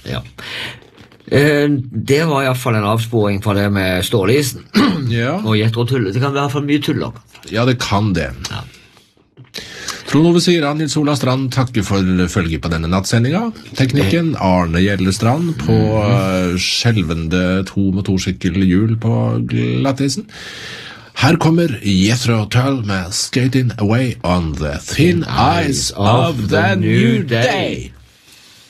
Ja. Det var i hvert fall en avsporing fra det med stålisen. Ja. Og gjetter og tuller. Det kan være for mye tuller. Ja, det kan det. Ja. Trond Ove Siran, Nils Ola Strand takker for følge på denne nattsendinga. Teknikken Arne Gjellestrand på skjelvende 2 motorsykkelhjul på glattisen. Her kommer Jethro Tull med Skating Away on the Thin Ice of the New Day.